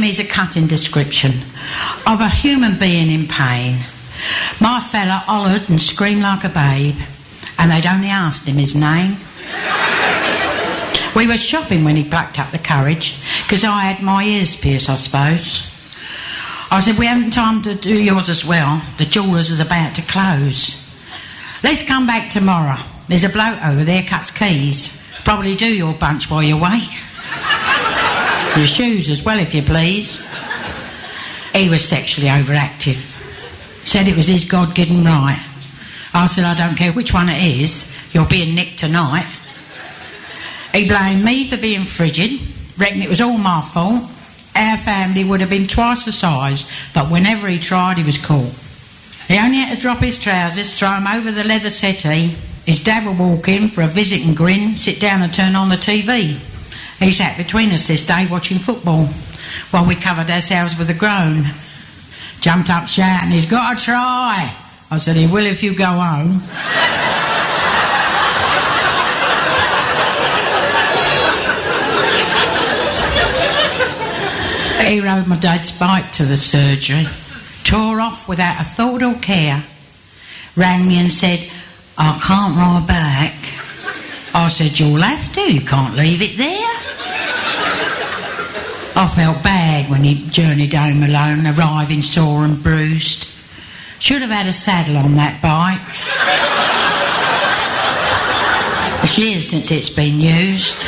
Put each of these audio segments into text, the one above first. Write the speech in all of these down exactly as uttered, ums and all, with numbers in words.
me's a cutting description of a human being in pain. My fella hollered and screamed like a babe, and they'd only asked him his name. We were shopping when he plucked up the courage, because I had my ears pierced, I suppose. I said, we haven't time to do yours as well. The jeweller's is about to close. Let's come back tomorrow. There's a bloke over there cuts keys. Probably do your bunch while you wait. Your shoes as well, if you please. He was sexually overactive. Said it was his God-given right. I said, I don't care which one it is. You're being nicked tonight. He blamed me for being frigid. Reckoned it was all my fault. Our family would have been twice the size, but whenever he tried, he was cool. He only had to drop his trousers, throw him over the leather settee. His dad would walk in for a visit and grin, sit down and turn on the T V. He sat between us this day watching football, while we covered ourselves with a groan. Jumped up shouting, he's got to try. I said, he will if you go home. He rode my dad's bike to the surgery, tore off without a thought or care, rang me and said, I can't ride back. I said, you'll have to, you can't leave it there. I felt bad when he journeyed home alone, arriving sore and bruised. Should have had a saddle on that bike. It's years since it's been used.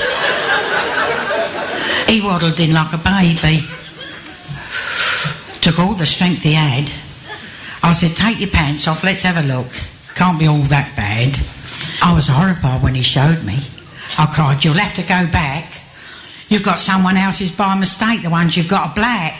He waddled in like a baby. Took all the strength he had. I said, take your pants off, let's have a look. Can't be all that bad. I was horrified when he showed me. I cried, you'll have to go back. You've got someone else's by mistake, the ones you've got are black.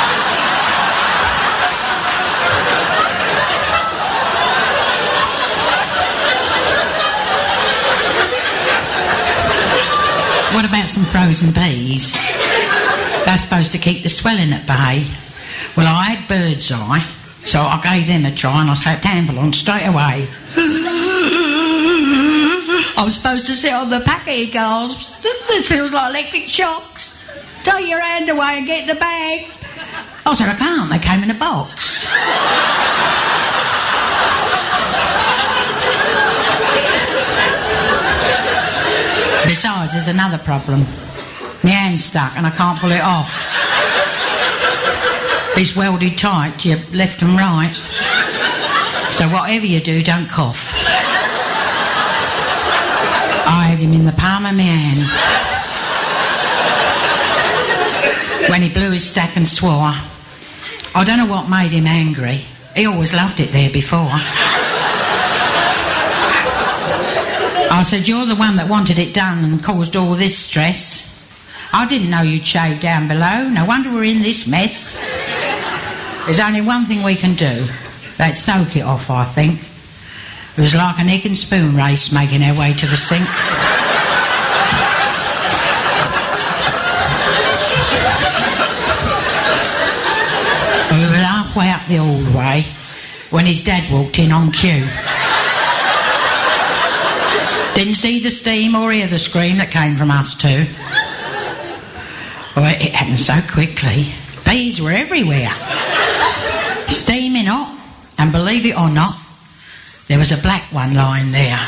What about some frozen peas? They're supposed to keep the swelling at bay. Well, I had bird's eye, so I gave them a try and I slapped Anvil on straight away. I was supposed to sit on the packet, he gasped. This feels like electric shocks. Take your hand away and get the bag. I said, I can't, they came in a box. Besides, there's another problem. My hand's stuck and I can't pull it off. It's welded tight to your left and right. So whatever you do, don't cough. I had him in the palm of my hand. When he blew his stack and swore. I don't know what made him angry. He always loved it there before. I said, you're the one that wanted it done and caused all this stress. I didn't know you'd shaved down below. No wonder we're in this mess. There's only one thing we can do. Let's soak it off, I think. It was like an egg and spoon race making our way to the sink. We were halfway up the hallway when his dad walked in on cue. Didn't see the steam or hear the scream that came from us two. Well, it happened so quickly. Bees were everywhere. Steaming hot, and believe it or not, there was a black one lying there.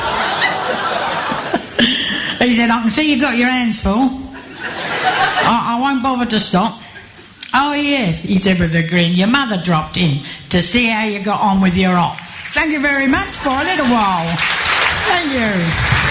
He said, I can see you got your hands full. I, I won't bother to stop. Oh, yes, he said with a grin, your mother dropped in to see how you got on with your op. Thank you very much for a little while. Thank you.